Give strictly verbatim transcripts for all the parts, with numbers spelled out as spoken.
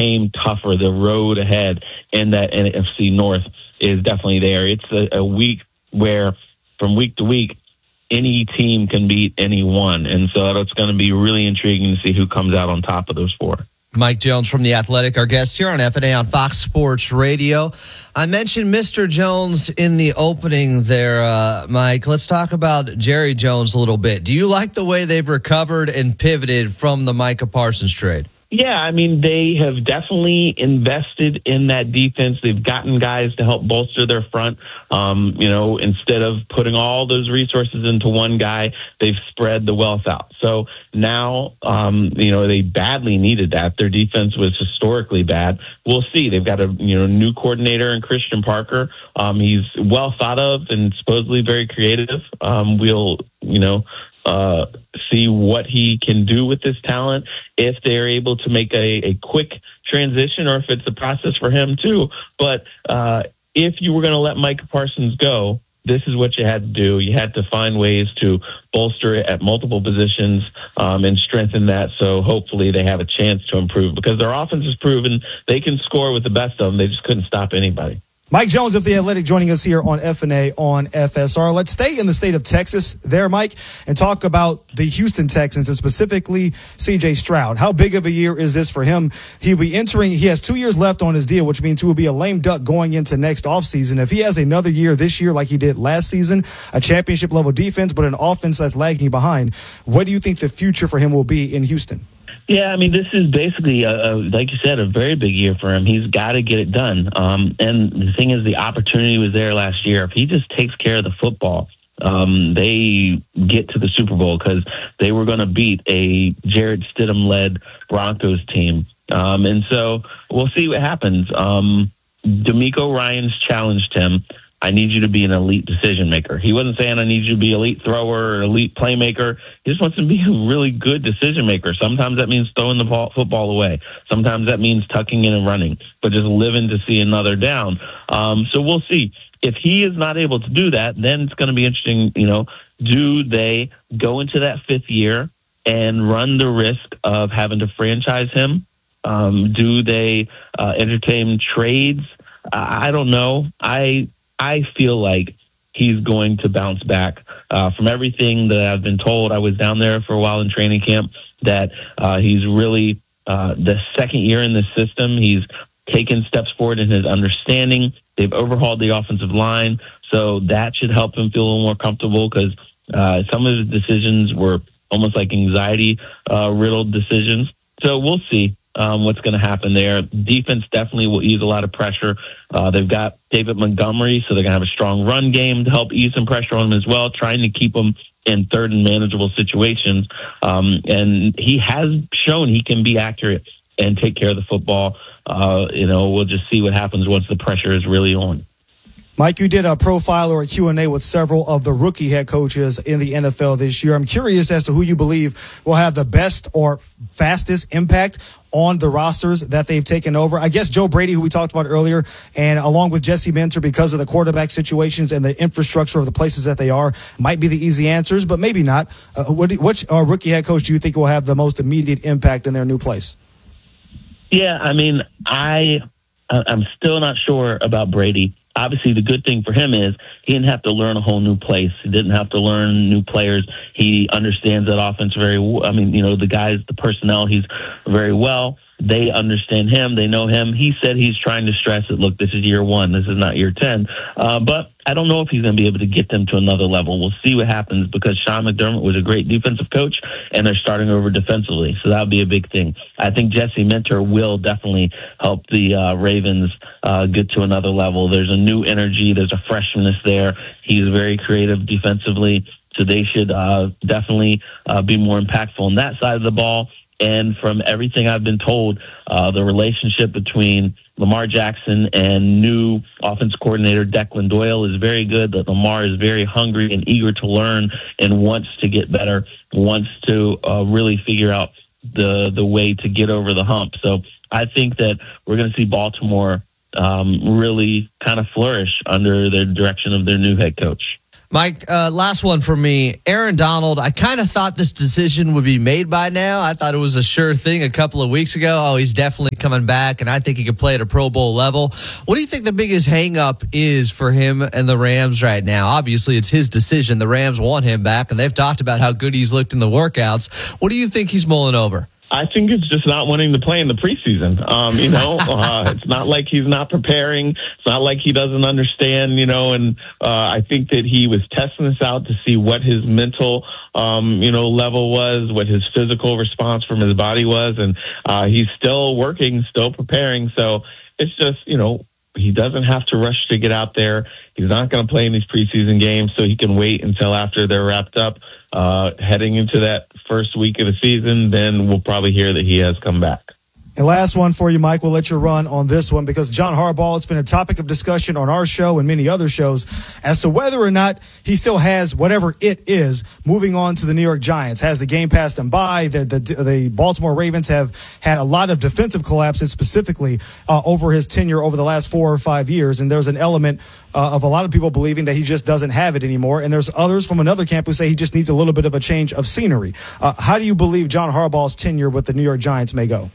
became tougher. The road ahead in that N F C North is definitely there. It's a, a week where from week to week, any team can beat anyone. And so it's going to be really intriguing to see who comes out on top of those four. Mike Jones from The Athletic, our guest here on F and A on Fox Sports Radio. I mentioned Mister Jones in the opening there, uh, Mike. Let's talk about Jerry Jones a little bit. Do you like the way they've recovered and pivoted from the Micah Parsons trade? Yeah, I mean, they have definitely invested in that defense. They've gotten guys to help bolster their front. Um, you know, instead of putting all those resources into one guy, they've spread the wealth out. So now, um, you know, they badly needed that. Their defense was historically bad. We'll see. They've got a, you know, new coordinator in Christian Parker. Um, he's well thought of and supposedly very creative. Um, we'll, you know, uh, see what he can do with this talent, if they're able to make a, a quick transition or if it's a process for him too. But uh, if you were going to let Micah Parsons go, this is what you had to do. You had to find ways to bolster it at multiple positions um, and strengthen that, so hopefully they have a chance to improve, because their offense has proven they can score with the best of them. They just couldn't stop anybody. Mike Jones of The Athletic joining us here on F and A on F S R. Let's stay in the state of Texas there, Mike, and talk about the Houston Texans and specifically C J Stroud. How big of a year is this for him? He'll be entering, he has two years left on his deal, which means he will be a lame duck going into next offseason. If he has another year this year like he did last season, a championship level defense, but an offense that's lagging behind, what do you think the future for him will be in Houston? Yeah, I mean, this is basically, a, a, like you said, a very big year for him. He's got to get it done. Um, and the thing is, the opportunity was there last year. If he just takes care of the football, um, they get to the Super Bowl, because they were going to beat a Jarrett Stidham-led Broncos team. Um, and so we'll see what happens. Um, D'Amico Ryans challenged him. I need you to be an elite decision maker. He wasn't saying I need you to be elite thrower or elite playmaker. He just wants to be a really good decision maker. Sometimes that means throwing the ball, football away. Sometimes that means tucking in and running, but just living to see another down. Um, so we'll see. If he is not able to do that, then it's going to be interesting. You know, do they go into that fifth year and run the risk of having to franchise him? Um, do they uh, entertain trades? I, I don't know. I I feel like he's going to bounce back. Uh, from everything that I've been told, I was down there for a while in training camp, that uh, he's really uh, the second year in this system. He's taken steps forward in his understanding. They've overhauled the offensive line, so that should help him feel a little more comfortable, because uh, some of his decisions were almost like anxiety-riddled uh, decisions. So we'll see. Um, what's going to happen there. Defense definitely will ease a lot of pressure. Uh, they've got David Montgomery, so they're going to have a strong run game to help ease some pressure on him as well, trying to keep him in third and manageable situations. Um, and he has shown he can be accurate and take care of the football. Uh, you know, we'll just see what happens once the pressure is really on. Mike, you did a profile or a Q and A with several of the rookie head coaches in the N F L this year. I'm curious as to who you believe will have the best or fastest impact on the rosters that they've taken over. I guess Joe Brady, who we talked about earlier, and along with Jesse Minter, because of the quarterback situations and the infrastructure of the places that they are, might be the easy answers, but maybe not. Uh, what, which uh, rookie head coach do you think will have the most immediate impact in their new place? Yeah, I mean, I, I'm still not sure about Brady. Obviously, the good thing for him is he didn't have to learn a whole new place. He didn't have to learn new players. He understands that offense very well. I mean, you know, the guys, the personnel, he's very well. They understand him. They know him. He said he's trying to stress it. Look, this is year one. This is not year ten. Uh, but I don't know if he's going to be able to get them to another level. We'll see what happens, because Sean McDermott was a great defensive coach, and they're starting over defensively. So that'll be a big thing. I think Jesse Minter will definitely help the uh, Ravens uh, get to another level. There's a new energy. There's a freshness there. He's very creative defensively. So they should uh, definitely uh, be more impactful on that side of the ball. And from everything I've been told, uh, the relationship between Lamar Jackson and new offense coordinator Declan Doyle is very good. That Lamar is very hungry and eager to learn and wants to get better, wants to uh, really figure out the the way to get over the hump. So I think that we're going to see Baltimore um, really kind of flourish under the direction of their new head coach. Mike, uh, last one for me. Aaron Donald, I kind of thought this decision would be made by now. I thought it was a sure thing a couple of weeks ago. Oh, he's definitely coming back, and I think he could play at a Pro Bowl level. What do you think the biggest hang-up is for him and the Rams right now? Obviously, it's his decision. The Rams want him back, and they've talked about how good he's looked in the workouts. What do you think he's mulling over? I think it's just not wanting to play in the preseason. Um, you know, uh, it's not like he's not preparing. It's not like he doesn't understand, you know, and uh, I think that he was testing this out to see what his mental, um, you know, level was, what his physical response from his body was. And uh, he's still working, still preparing. So it's just, you know, he doesn't have to rush to get out there. He's not going to play in these preseason games, so he can wait until after they're wrapped up. Uh, heading into that first week of the season, then we'll probably hear that he has come back. And last one for you, Mike. We'll let you run on this one because John Harbaugh, it's been a topic of discussion on our show and many other shows as to whether or not he still has whatever it is moving on to the New York Giants. Has the game passed him by? The, the, the Baltimore Ravens have had a lot of defensive collapses specifically uh, over his tenure over the last four or five years. And there's an element uh, of a lot of people believing that he just doesn't have it anymore. And there's others from another camp who say he just needs a little bit of a change of scenery. Uh, how do you believe John Harbaugh's tenure with the New York Giants may go?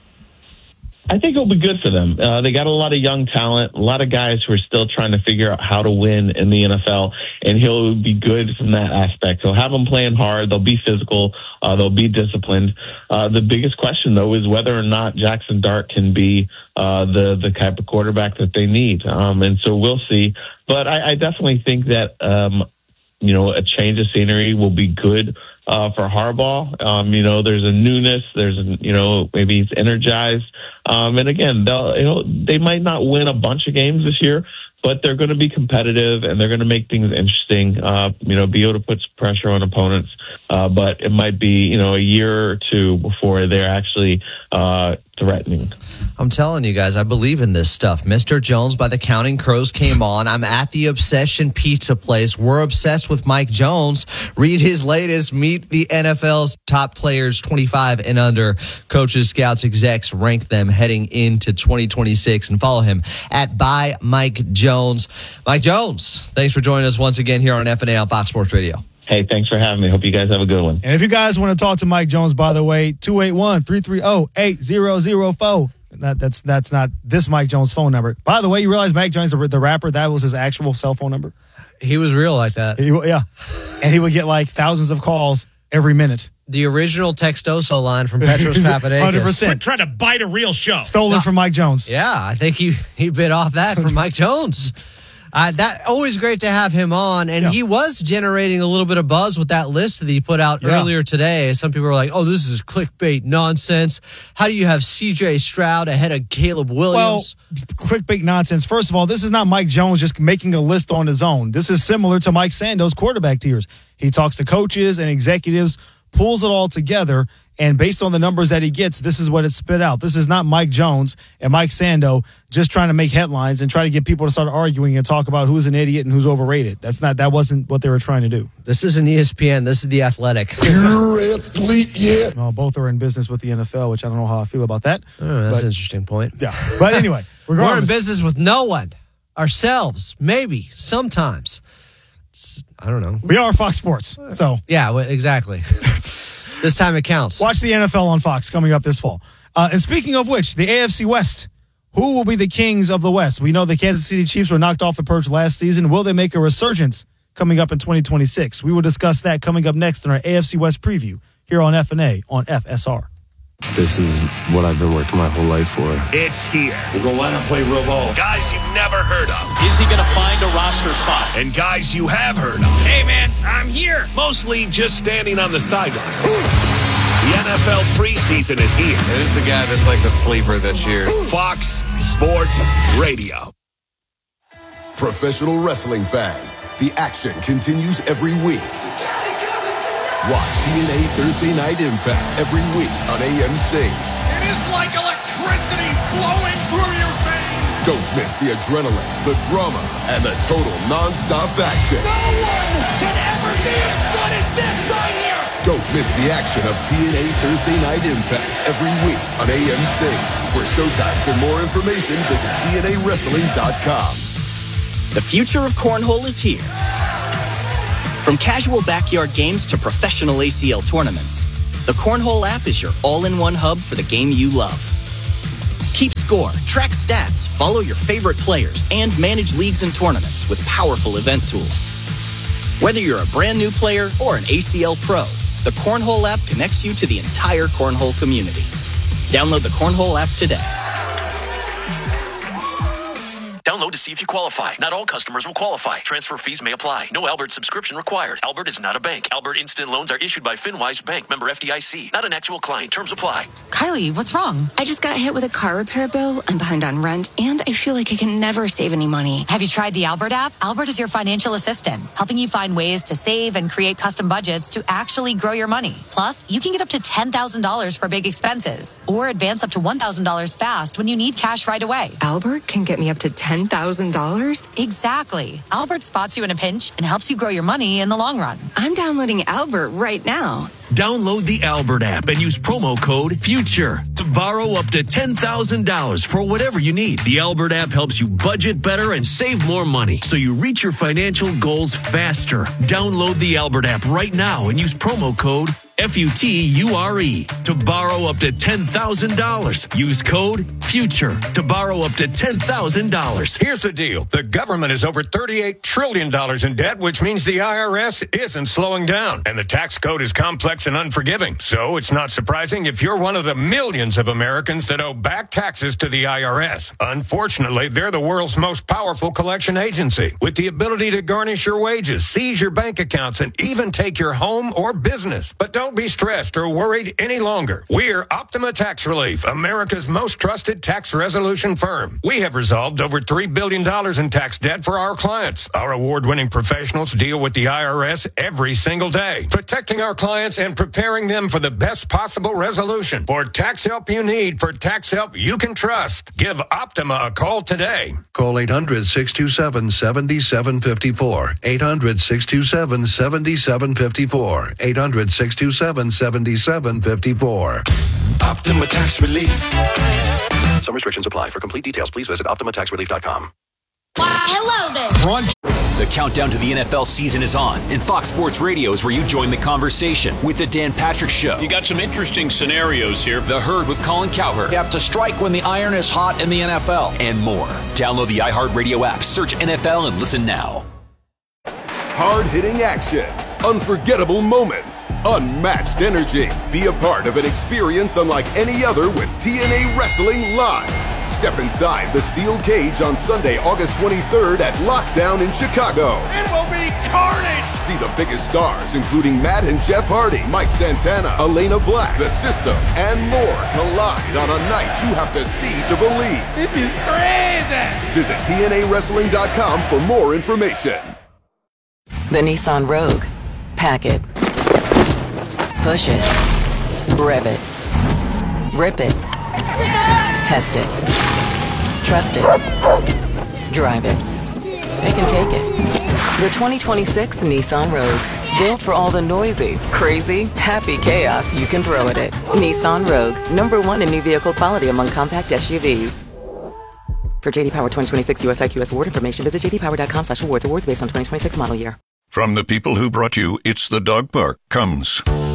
I think it'll be good for them. Uh, they got a lot of young talent, a lot of guys who are still trying to figure out how to win in the N F L, and he'll be good from that aspect. He'll have them playing hard. They'll be physical. Uh, they'll be disciplined. Uh, the biggest question, though, is whether or not Jackson Dart can be uh, the, the type of quarterback that they need. Um, and so we'll see. But I, I definitely think that, um, you know, a change of scenery will be good Uh, for Harbaugh. Um, you know, there's a newness. There's, a, you know, maybe he's energized. Um, and again, they'll, you know, they might not win a bunch of games this year, but they're going to be competitive and they're going to make things interesting. Uh, you know, be able to put some pressure on opponents. Uh, but it might be, you know, a year or two before they're actually uh, threatening. I'm telling you guys, I believe in this stuff. Mister Jones by the Counting Crows came on. I'm at the Obsession Pizza Place. We're obsessed with Mike Jones. Read his latest Meet the N F L's Top Players twenty-five and under. Coaches, scouts, execs rank them heading into twenty twenty-six. And follow him at by Mike Jones. Mike Jones, thanks for joining us once again here on F and A on Fox Sports Radio. Hey, thanks for having me. Hope you guys have a good one. And if you guys want to talk to Mike Jones, by the way, two eight one, three three zero, eight zero zero four. That, that's that's not this Mike Jones phone number. By the way, you realize Mike Jones, the, the rapper, that was his actual cell phone number? He was real like that. He, yeah. And he would get like thousands of calls every minute. The original Textoso line from Petros Papadakis. one hundred percent. We're trying to bite a real show. Stolen no. from Mike Jones. Yeah, I think he, he bit off that from Mike Jones. Uh, that always great to have him on, and yeah. he was generating a little bit of buzz with that list that he put out yeah. earlier today. Some people were like, "Oh, this is clickbait nonsense. How do you have C J Stroud ahead of Caleb Williams?" Well, clickbait nonsense. First of all, this is not Mike Jones just making a list on his own. This is similar to Mike Sando's quarterback tiers. He talks to coaches and executives, pulls it all together, and based on the numbers that he gets, this is what it spit out. This is not Mike Jones and Mike Sando just trying to make headlines and try to get people to start arguing and talk about who's an idiot and who's overrated. That's not. That wasn't what they were trying to do. This isn't E S P N. This is The Athletic. Pure athlete, yeah. Well, both are in business with the N F L, which I don't know how I feel about that. Oh, that's but, an interesting point. Yeah. But anyway, regardless. We're in business with no one. Ourselves. Maybe. Sometimes. I don't know. We are Fox Sports. So yeah, well, exactly. This time it counts. Watch the N F L on Fox coming up this fall. Uh, and speaking of which, the A F C West. Who will be the kings of the West? We know the Kansas City Chiefs were knocked off the perch last season. Will they make a resurgence coming up in twenty twenty-six? We will discuss that coming up next in our A F C West preview here on F and A on F S R. This is what I've been working my whole life for. It's here. We're going to line up, play real ball. Guys you've never heard of. Is he going to find a roster spot? And guys you have heard of. Hey, man, I'm here. Mostly just standing on the sidelines. The N F L preseason is here. There's the guy that's like the sleeper this year. Fox Sports Radio. Professional wrestling fans, the action continues every week. Watch T N A Thursday Night Impact every week on A M C. It is like electricity flowing through your veins. Don't miss the adrenaline, the drama, and the total non-stop action. No one can ever be as good as this right here. Don't miss the action of T N A Thursday Night Impact every week on A M C. For showtimes and more information, visit T N A wrestling dot com. The future of cornhole is here. From casual backyard games to professional A C L tournaments, the Cornhole app is your all-in-one hub for the game you love. Keep score, track stats, follow your favorite players, and manage leagues and tournaments with powerful event tools. Whether you're a brand new player or an A C L pro, the Cornhole app connects you to the entire Cornhole community. Download the Cornhole app today. Download to see if you qualify. Not all customers will qualify. Transfer fees may apply. No Albert subscription required. Albert is not a bank. Albert Instant Loans are issued by FinWise Bank, member F D I C. Not an actual client. Terms apply. Kylie, what's wrong? I just got hit with a car repair bill. I'm behind on rent, and I feel like I can never save any money. Have you tried the Albert app? Albert is your financial assistant, helping you find ways to save and create custom budgets to actually grow your money. Plus, you can get up to ten thousand dollars for big expenses, or advance up to one thousand dollars fast when you need cash right away. Albert can get me up to ten thousand dollars? Exactly. Albert spots you in a pinch and helps you grow your money in the long run. I'm downloading Albert right now. Download the Albert app and use promo code FUTURE to borrow up to ten thousand dollars for whatever you need. The Albert app helps you budget better and save more money so you reach your financial goals faster. Download the Albert app right now and use promo code F U T U R E to borrow up to ten thousand dollars. Use code FUTURE to borrow up to ten thousand dollars. Here's the deal. The government is over thirty-eight trillion dollars in debt, which means the I R S isn't slowing down. And the tax code is complex and unforgiving. So it's not surprising if you're one of the millions of Americans that owe back taxes to the I R S. Unfortunately, they're the world's most powerful collection agency with the ability to garnish your wages, seize your bank accounts, and even take your home or business. But don't Don't be stressed or worried any longer. We're Optima Tax Relief, America's most trusted tax resolution firm. We have resolved over three billion dollars in tax debt for our clients. Our award-winning professionals deal with the I R S every single day, protecting our clients and preparing them for the best possible resolution. For tax help you need, for tax help you can trust, give Optima a call today. Call eight hundred, six two seven, seven seven five four. eight hundred, six two seven, seven seven five four. eight hundred, six two seven, seven seven five four. Optima Tax Relief. Some restrictions apply. For complete details, please visit optima tax relief dot com. Hello there. The countdown to the N F L season is on, and Fox Sports Radio is where you join the conversation with the Dan Patrick Show. You got some interesting scenarios here. The Herd with Colin Cowherd. You have to strike when the iron is hot in the N F L. And more. Download the iHeartRadio app, search N F L, and listen now. Hard-hitting action, unforgettable moments, unmatched energy. Be a part of an experience unlike any other with T N A Wrestling Live. Step inside the steel cage on Sunday, August twenty-third at Lockdown in Chicago. It will be carnage! See the biggest stars, including Matt and Jeff Hardy, Mike Santana, Elena Black, The System, and more collide on a night you have to see to believe. This is crazy! Visit T N A wrestling dot com for more information. The Nissan Rogue. Pack it. Push it. Rev it. Rip it. Test it. Trust it. Drive it. They can take it. The twenty twenty-six Nissan Rogue. Built for all the noisy, crazy, happy chaos you can throw at it. Nissan Rogue. Number one in new vehicle quality among compact S U Vs. For J D Power twenty twenty-six U S I Q S award information, visit j d power dot com slash awards. Awards based on twenty twenty-six model year. From the people who brought you It's the Dog Park comes